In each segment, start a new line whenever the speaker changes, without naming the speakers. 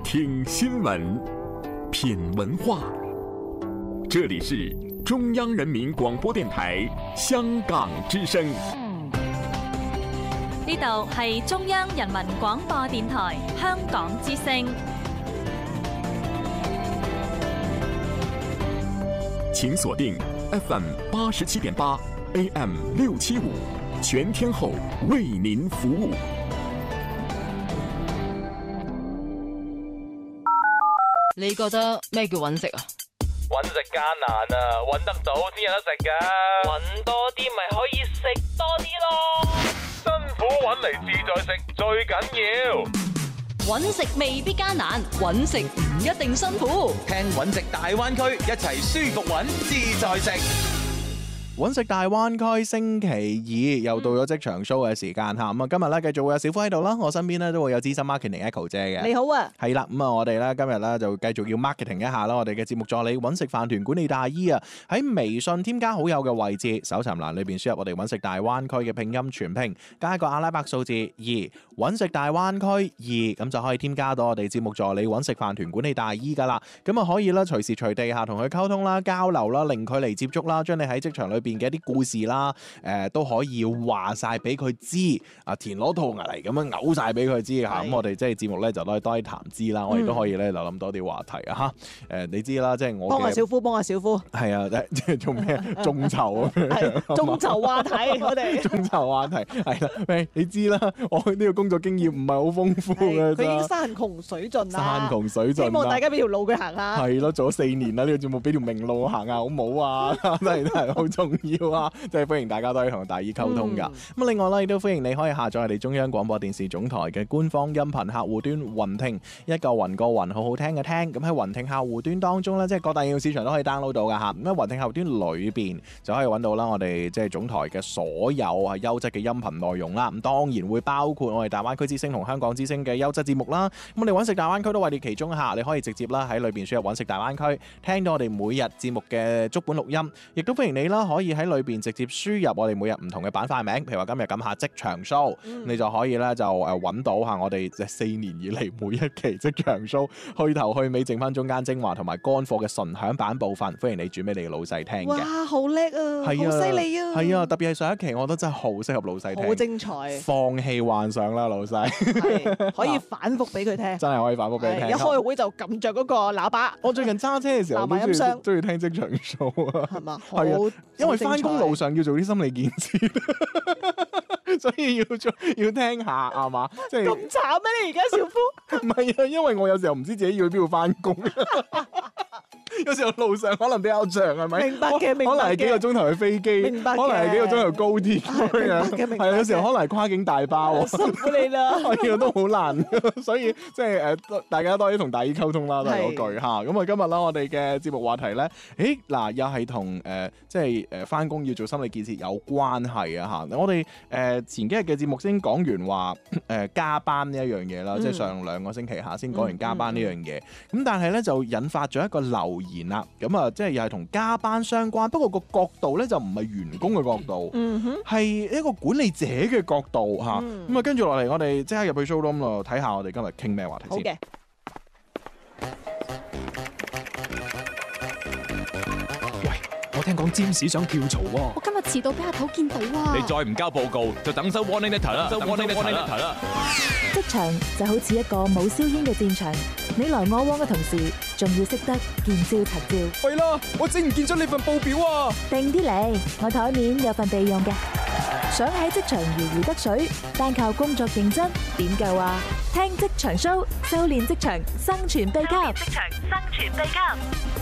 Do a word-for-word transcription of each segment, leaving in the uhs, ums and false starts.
听新闻，品文化。这里是中央人民广播電台香港之聲。
呢度係中央人民廣播電台香港之聲。
請鎖定 F M 八十七點八 A M 六七五，全天候為您服務。
你覺得咩叫揾食啊？
揾食艱難啊，揾得到先有得食噶。揾多啲咪可以食多啲咯。辛苦揾嚟自在食最緊要。
揾食未必艱難，揾食唔一定辛苦。
聽揾食大灣區，一齊舒服揾自在食。
揾食大灣區星期二又到咗職場 show 嘅時間嚇，咁啊今日咧繼續會有小夫喺度啦，我身邊咧都會有資深 marketing Echo 姐嘅。
你好啊，
係啦，咁啊我哋咧今日咧就繼續要 marketing 一下啦，我哋嘅節目助理揾食飯團管理大姨啊，喺微信添加好友嘅位置，搜尋欄裏邊輸入我哋揾食大灣區嘅拼音全拼，加一個阿拉伯數字二，揾食大灣區二，咁就可以添加到我哋節目助理揾食飯團管理大姨噶啦，咁啊可以啦隨時隨地下同佢溝通啦、交流啦、零距離接觸啦，將你喺職場裏邊嘅一啲故事啦，誒、呃、都可以話晒俾佢知，啊填攞套牙嚟咁樣嘔晒俾佢知嚇，咁我哋即係節目咧就可以多啲談資啦，我哋都可以咧就諗多啲話題啊嚇，誒你知啦，即係我
幫下小夫，幫下小夫，
係啊，即係做咩眾籌啊？係
眾籌話題，我哋
眾籌話題係啦，喂你知啦，我呢個工作經驗唔係好豐富嘅，
佢已經山窮水盡啦，
山窮水盡，
希望大家俾條路佢行下。
係咯，做咗四年啦，呢、這個節目俾條明路行下好唔好啊？真係真係好重要啊！即係歡迎大家都可以同大姨溝通噶。咁、嗯、另外咧，亦都歡迎你可以下載我哋中央廣播電視總台嘅官方音頻客戶端雲聽，一個雲個雲，好好聽嘅聽。咁喺雲聽客戶端當中咧，即係各大應用市場都可以 download 到噶嚇。咁喺雲聽客戶端裏邊就可以揾到啦，我哋即係總台嘅所有係優質嘅音頻內容啦。咁當然會包括我哋大灣區之聲同香港之聲嘅優質節目啦。咁我哋揾食大灣區都位列其中下，你可以直接啦喺裏邊輸入揾食大灣區，聽到我哋每日節目嘅足本錄音，亦都歡迎你啦，可以喺裏邊直接輸入我哋每日唔同嘅板塊名，譬如話今日咁下職場 show，、嗯、你就可以咧就誒揾到下我哋四年以嚟每一期職場 show， 去頭去尾剩翻中間精華同埋乾貨嘅純享版部分，歡迎你轉俾你嘅老細聽嘅。
哇，好叻啊，好犀利啊！
係啊，特別係上一期，我覺得真係好適合老細聽，
好精彩。
放棄幻想啦，老細，
可以反覆俾佢聽，
真係可以反覆俾佢聽。
一開會就撳着嗰個喇叭。
我最近揸車嘅時候都中意中意聽職場 show 啊，
係嘛？
係啊，因為翻工路上要做啲心理建設。所以要做要聽下係嘛，即係咁
慘咩？你而家小夫？
唔係啊，因為我有時候唔知自己要去邊度翻工，有時候路上可能比較長，係咪？
明白嘅，明白嘅。
可能係幾個鐘頭去飛機，
明白嘅。
可能係幾個鐘頭高鐵咁樣，
明白嘅。
係有時候可能係跨境大巴，
辛苦你啦。
係啊，都好難，所以即係誒，大家多啲同大姨溝通啦，都係嗰句嚇。咁啊，今日啦，我哋嘅節目話題咧，誒嗱，又係同誒即係誒翻工要做心理建設有關係啊嚇。我哋誒。前幾日嘅節目先講完話誒、呃、加班呢一樣嘢啦，嗯、即係上兩個星期下先講完加班呢樣嘢。咁、嗯嗯、但係咧就引發咗一個留言啦。咁啊，即係又係同加班相關，不過個角度咧就唔係員工嘅角度，係、嗯、一個管理者嘅角度嚇。咁啊、嗯，跟住落嚟，我哋即刻入去 showroom 咯，睇下我哋今日傾咩話題先。
好嘅。
我聽講占士想跳槽喎，
我今日遲到俾阿頭見到啊！
你再唔交報告，就等收 warning letter 啦，收 warning letter 啦。
職場就好似一個冇硝煙嘅戰場，你來我往嘅同時，仲要識得見招拆招。
係啦，我整唔見咗你份報表啊！
定啲嚟，我台面有份備用嘅。想喺職場如魚得水，單靠工作認真點夠啊？聽職場 show， 修煉職場生存秘笈。職場生存秘笈。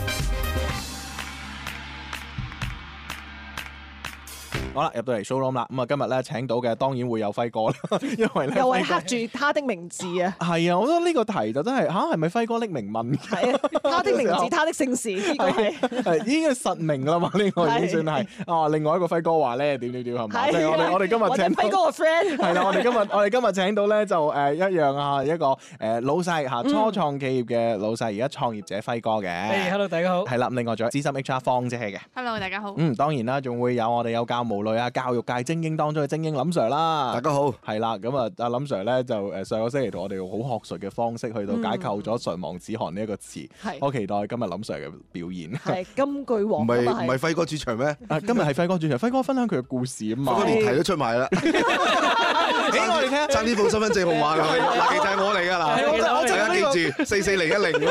好啦，入到嚟 showroom 啦，咁啊今日咧請到嘅當然會有輝哥啦，因為咧
又係刻住他的名字啊。
係啊，我覺得呢個題就真係吓，係咪輝哥匿名問？
係啊，他的名字，他的姓氏，呢個係
係已經係實名噶啦嘛，呢個已經算係啊。另外一個輝哥話咧點點點係嘛？即係我哋我哋今日請
輝哥個 friend
係啦，我哋今日我哋今日請到咧就誒一樣啊，一個誒老細吓，初創企業嘅老細，而家創業者輝哥嘅。
誒，hello 大家好。
係啦，另外仲有資深 H R 方姐嘅。
hello 大家好。
嗯，當然啦，仲會有我哋有教無類啊教育界精英當中嘅精英林 Sir 啦。
大家好，
係啦，咁啊阿林 Sir 咧就誒上個星期同我哋用好學術嘅方式去到解構咗唇亡齒寒呢一個詞。
係
我期待今日林 Sir 嘅表現。
係金句王
唔係
啊嘛係
唔係輝哥主場咩？
啊，今日係輝哥主場，輝哥分享佢嘅故事啊嘛。
輝哥連題都出埋啦。
誒，我哋聽下
爭啲報身份證號碼㗎，嗱，其實係我嚟㗎嗱，大家記住四四零一零。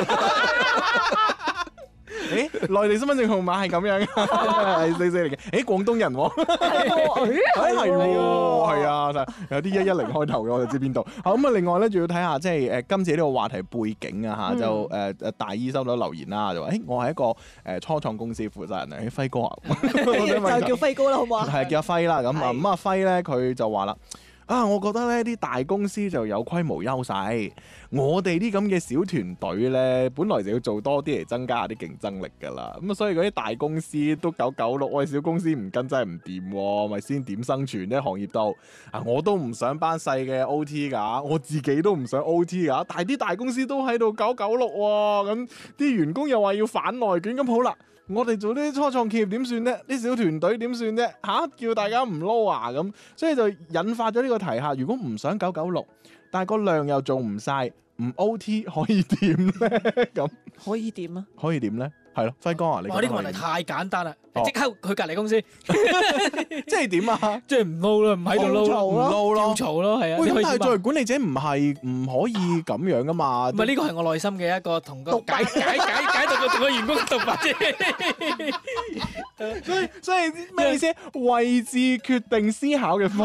誒，內地身份證號碼係咁樣，係四四零嘅。誒，廣東人喎，係喎，係啊，有啲一一零開頭嘅，我就知邊度。好咁啊，另外咧，仲要睇下即係誒今次呢個話題背景啊嚇，就誒誒大姨收到留言啦，就話誒我係一個誒初創公司負責人啊，輝哥啊，
就叫輝哥啦，好唔好啊？
係叫阿輝啦，咁啊咁阿輝咧佢就話啦。啊，我覺得咧啲大公司就有規模優勢，我哋啲咁嘅小團隊咧，本來就要做多啲嚟增加下啲競爭力㗎啦。咁啊，所以嗰啲大公司都九九六，我哋小公司唔跟真係唔掂喎，咪先點生存呢？行業度啊，我都唔想班細嘅 O T 㗎，我自己都唔想 O T 㗎，但係啲大公司都喺度九九六喎，咁啲員工又話要反內卷，咁好啦。我哋做啲初創企業點算呢？啲小團隊點算啫？嚇、啊，叫大家唔撈啊咁，所以就引發咗呢個題下。如果唔想九九六，但係個量又做唔晒，唔 O T 可以點咧？咁
可以點啊？
可以點咧？係咯，輝哥啊，你
哇！呢個問題太簡單啦，
哦
即刻去隔離公司，
即係點啊？
即係唔撈咯，唔喺度撈咯，
唔撈咯，
跳槽咯，係啊！
喂，咁但係
你可以點啊
作為管理者唔係唔可以咁樣噶嘛？
唔係呢個係我內心嘅一個同個解解解解讀個同個員工嘅獨白啫。
所以所以咩意思？位置決定思考嘅方